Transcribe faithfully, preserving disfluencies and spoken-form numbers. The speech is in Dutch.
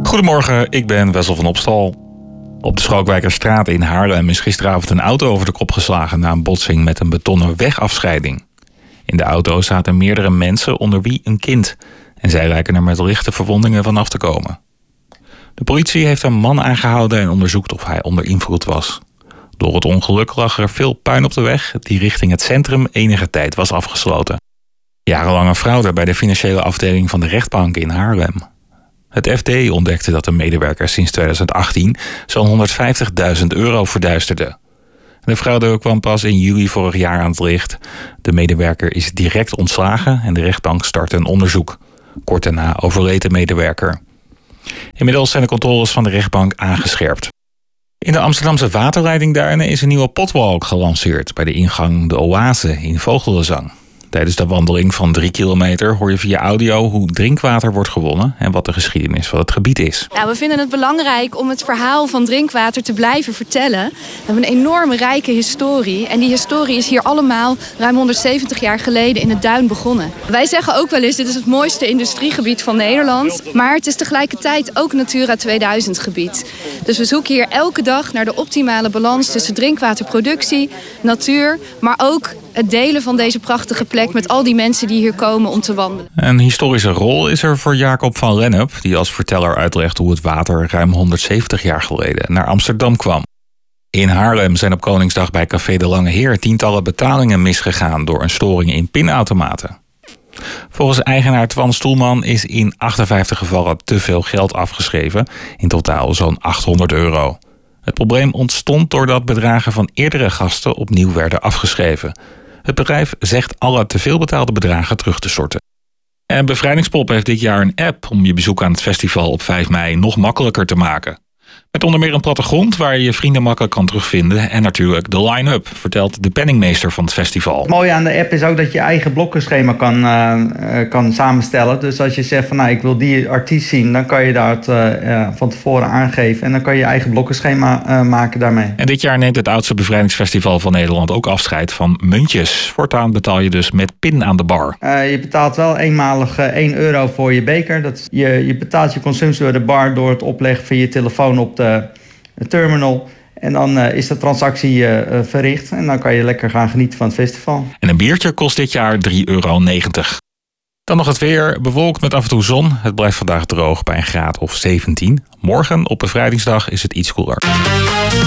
Goedemorgen, ik ben Wessel van Opstal. Op de Schalkwijkerstraat in Haarlem is gisteravond een auto over de kop geslagen na een botsing met een betonnen wegafscheiding. In de auto zaten meerdere mensen, onder wie een kind. En zij lijken er met lichte verwondingen van af te komen. De politie heeft een man aangehouden en onderzoekt of hij onder invloed was. Door het ongeluk lag er veel puin op de weg die richting het centrum enige tijd was afgesloten. Jarenlange fraude bij de financiële afdeling van de rechtbank in Haarlem. Het F D ontdekte dat een medewerker sinds tweeduizend achttien zo'n honderdvijftigduizend euro verduisterde. De fraude kwam pas in juli vorig jaar aan het licht. De medewerker is direct ontslagen en de rechtbank startte een onderzoek. Kort daarna overleed de medewerker. Inmiddels zijn de controles van de rechtbank aangescherpt. In de Amsterdamse waterleidingduinen is een nieuwe potwalk gelanceerd bij de ingang de Oase in Vogelenzang. Tijdens de wandeling van drie kilometer hoor je via audio hoe drinkwater wordt gewonnen en wat de geschiedenis van het gebied is. Nou, we vinden het belangrijk om het verhaal van drinkwater te blijven vertellen. We hebben een enorme rijke historie en die historie is hier allemaal ruim honderdzeventig jaar geleden in het duin begonnen. Wij zeggen ook wel eens, dit is het mooiste industriegebied van Nederland, maar het is tegelijkertijd ook Natura tweeduizend gebied. Dus we zoeken hier elke dag naar de optimale balans tussen drinkwaterproductie, natuur, maar ook het delen van deze prachtige plek met al die mensen die hier komen om te wandelen. Een historische rol is er voor Jacob van Lennep, die als verteller uitlegt hoe het water ruim honderdzeventig jaar geleden naar Amsterdam kwam. In Haarlem zijn op Koningsdag bij Café de Lange Heer tientallen betalingen misgegaan door een storing in pinautomaten. Volgens eigenaar Twan Stoelman is in achtenvijftig gevallen te veel geld afgeschreven, in totaal zo'n achthonderd euro. Het probleem ontstond doordat bedragen van eerdere gasten opnieuw werden afgeschreven. Het bedrijf zegt alle te veel betaalde bedragen terug te storten. En Bevrijdingspop heeft dit jaar een app om je bezoek aan het festival op vijf mei nog makkelijker te maken. Met onder meer een plattegrond waar je je vrienden makkelijk kan terugvinden en natuurlijk de line-up, vertelt de penningmeester van het festival. Het mooie aan de app is ook dat je je eigen blokkenschema kan, uh, kan samenstellen. Dus als je zegt van nou ik wil die artiest zien, dan kan je dat uh, uh, van tevoren aangeven en dan kan je je eigen blokkenschema uh, maken daarmee. En dit jaar neemt het oudste bevrijdingsfestival van Nederland ook afscheid van muntjes. Voortaan betaal je dus met pin aan de bar. Uh, je betaalt wel eenmalig uh, één euro voor je beker. Dat is, je, je betaalt je consumptie door de bar door het opleggen van je telefoon op de terminal. En dan uh, is de transactie uh, verricht. En dan kan je lekker gaan genieten van het festival. En een biertje kost dit jaar drie euro negentig. Dan nog het weer. Bewolkt met af en toe zon. Het blijft vandaag droog bij een graad of zeventien. Morgen op Bevrijdingsdag is het iets koeler.